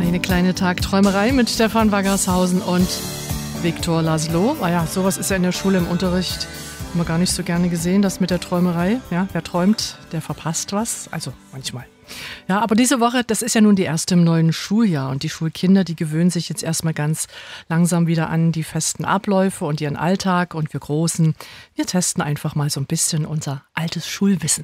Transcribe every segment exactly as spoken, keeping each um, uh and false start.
Eine kleine Tagträumerei mit Stefan Waggershausen und Viktor Laszlo. Ah ja, sowas ist ja in der Schule im Unterricht immer gar nicht so gerne gesehen, das mit der Träumerei. Ja, wer träumt, der verpasst was. Also manchmal. Ja, aber diese Woche, das ist ja nun die erste im neuen Schuljahr und die Schulkinder, die gewöhnen sich jetzt erstmal ganz langsam wieder an die festen Abläufe und ihren Alltag und wir Großen, wir testen einfach mal so ein bisschen unser altes Schulwissen.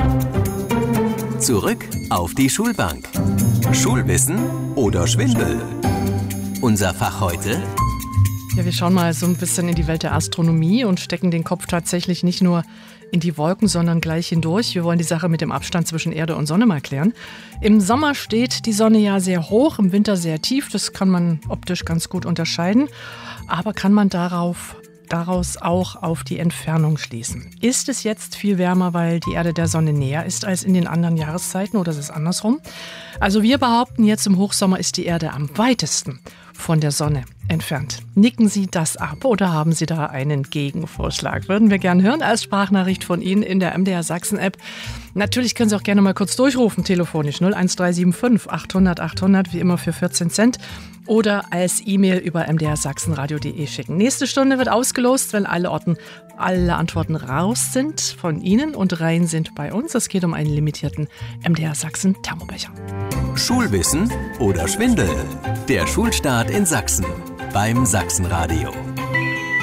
Zurück auf die Schulbank. Schulwissen oder Schwindel? Unser Fach heute? Ja, wir schauen mal so ein bisschen in die Welt der Astronomie und stecken den Kopf tatsächlich nicht nur in die Wolken, sondern gleich hindurch. Wir wollen die Sache mit dem Abstand zwischen Erde und Sonne mal klären. Im Sommer steht die Sonne ja sehr hoch, im Winter sehr tief. Das kann man optisch ganz gut unterscheiden. Aber kann man darauf, daraus auch auf die Entfernung schließen? Ist es jetzt viel wärmer, weil die Erde der Sonne näher ist als in den anderen Jahreszeiten oder ist es andersrum? Also wir behaupten, jetzt im Hochsommer ist die Erde am weitesten von der Sonne entfernt. Nicken Sie das ab oder haben Sie da einen Gegenvorschlag? Würden wir gern hören als Sprachnachricht von Ihnen in der M D R Sachsen-App. Natürlich können Sie auch gerne mal kurz durchrufen, telefonisch null eins drei sieben fünf achthundert achthundert, wie immer für vierzehn Cent. Oder als E-Mail über m d r sachsenradio punkt d e schicken. Nächste Stunde wird ausgelost, wenn alle Orten, alle Antworten raus sind von Ihnen und rein sind bei uns. Es geht um einen limitierten M D R Sachsen Thermobecher. Schulwissen oder Schwindel? Der Schulstart in Sachsen beim Sachsenradio.